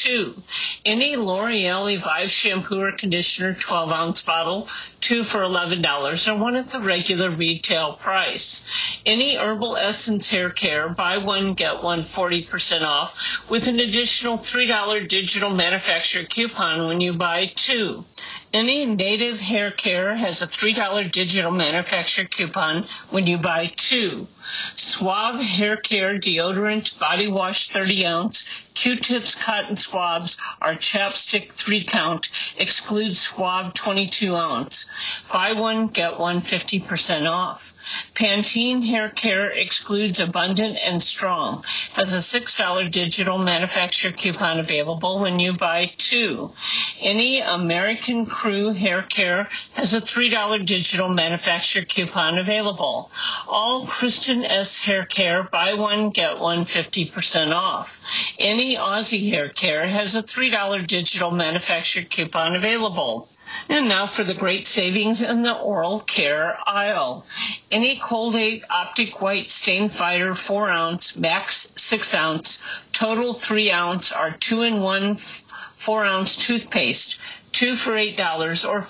2. Any L'Oreal Evive shampoo or conditioner 12-ounce bottle, 2 for $11, or 1 at the regular retail price. Any Herbal Essence Hair Care, buy 1, get 1 40% off, with an additional $3 digital manufacturer coupon when you buy 2. Any Native Hair Care has a $3 digital manufacturer coupon when you buy 2. Suave Hair Care Deodorant Body Wash 30-ounce, Q-Tips Cotton Swabs, or Chapstick 3-count excludes Suave 22-ounce. Buy 1, get 1 50% off. Pantene Hair Care excludes Abundant and Strong, has a $6 digital manufacturer coupon available when you buy 2. Any American Crew Hair Care has a $3 digital manufacturer coupon available. All Kristen S. Hair Care, buy 1, get 1 50% off. Any Aussie Hair Care has a $3 digital manufacturer coupon available. And now for the great savings in the oral care aisle. Any Colgate Optic White Stain Fighter 4-ounce, max 6-ounce, total 3-ounce, or 2-in-1 4-ounce toothpaste, 2 for $8 or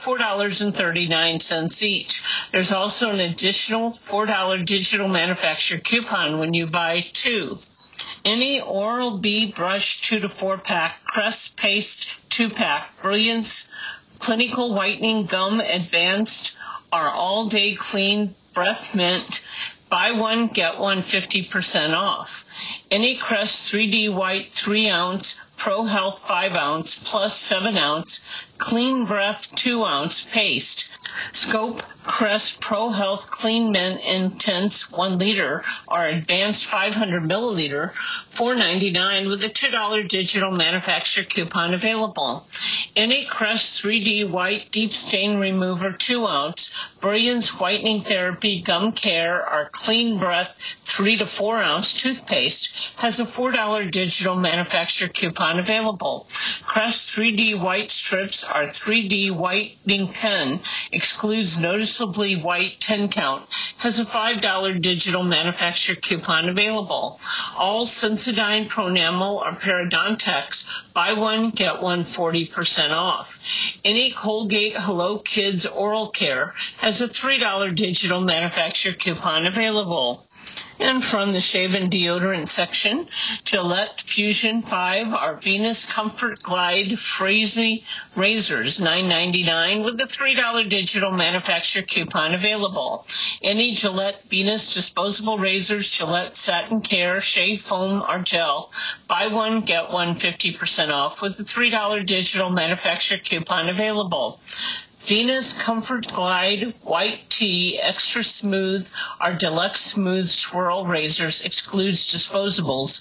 $4.39 each. There's also an additional $4 digital manufacturer coupon when you buy 2. Any Oral-B Brush 2 to 4-pack, Crest Paste 2-pack, Brilliance Clinical Whitening Gum Advanced, or All Day Clean Breath Mint, buy 1, get 1 50% off. Any Crest 3D White 3-ounce, Pro Health 5-ounce plus 7-ounce, Clean Breath 2-ounce paste, Scope Crest Pro Health Clean Mint Intense 1 liter or Advanced 500 milliliter, $4.99 with a $2 digital manufacturer coupon available. Any Crest 3D White Deep Stain Remover 2-ounce, Brilliance Whitening Therapy Gum Care or Clean Breath 3 to 4-ounce toothpaste has a $4 digital manufacturer coupon available. Crest 3D White Strips or 3D Whitening Pen excludes Noticeably White 10-count, has a $5 digital manufacturer coupon available. All Sensodyne Pronamel or Parodontax, buy 1, get 1 40% off. Any Colgate Hello Kids Oral Care has a $3 digital manufacturer coupon available. And from the shave and deodorant section, Gillette Fusion 5 or Venus Comfort Glide Frizzy Razors, $9.99 with a $3 digital manufacturer coupon available. Any Gillette Venus disposable razors, Gillette Satin Care, Shave Foam or Gel, buy 1, get 1 50% off with a $3 digital manufacturer coupon available. Venus Comfort Glide White Tea Extra Smooth or Deluxe Smooth Swirl Razors excludes disposables,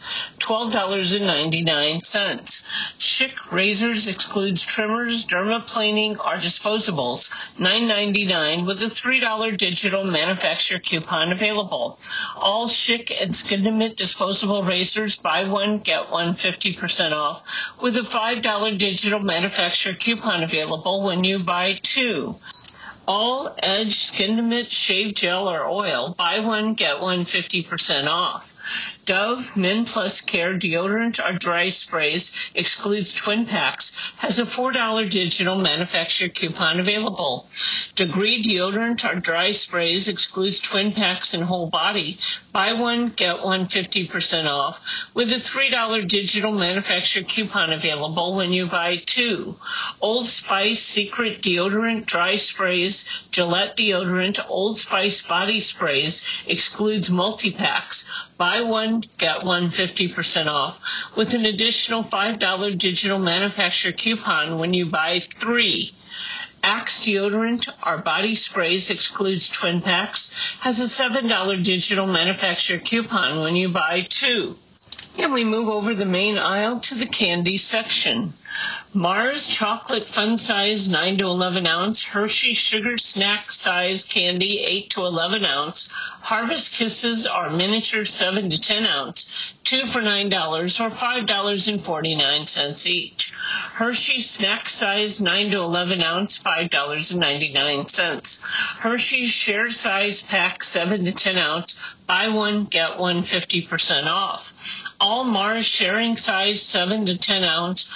$12.99. Schick Razors excludes trimmers, dermaplaning, or disposables, $9.99 with a $3 digital manufacturer coupon available. All Schick and Skintimate disposable razors, buy 1, get 1 50% off with a $5 digital manufacturer coupon available when you buy 2. All Edge Skintimate Shave Gel or Oil, buy 1, get 1 50% off. Dove Men Plus Care Deodorant or Dry Sprays excludes twin packs, has a $4 digital manufacturer coupon available. Degree Deodorant or Dry Sprays excludes twin packs and whole body, buy 1, get 1 50% off, with a $3 digital manufacturer coupon available when you buy 2. Old Spice Secret Deodorant Dry Sprays, Gillette Deodorant, Old Spice Body Sprays excludes multi-packs, buy 1, get 1 50% off, with an additional $5 digital manufacturer coupon when you buy 3. Axe Deodorant or Body Sprays excludes twin packs, has a $7 digital manufacturer coupon when you buy 2. And we move over the main aisle to the candy section. Mars Chocolate Fun Size 9 to 11 ounce, Hershey Sugar Snack Size Candy 8 to 11 ounce, Harvest Kisses are miniature 7 to 10 ounce, 2 for $9 or $5.49 each. Hershey Snack Size 9 to 11 ounce, $5.99. Hershey's Share Size Pack 7 to 10 ounce, buy 1, get 1 50% off. All Mars Sharing Size 7 to 10 ounce,